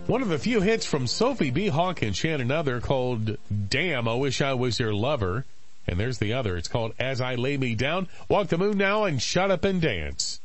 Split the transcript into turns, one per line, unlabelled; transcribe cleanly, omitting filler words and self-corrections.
One of the few hits from Sophie B. Hawkins. She had another called Damn, I Wish I Was Your Lover. And there's the other. It's called As I Lay Me Down. Walk the Moon now and Shut Up and Dance.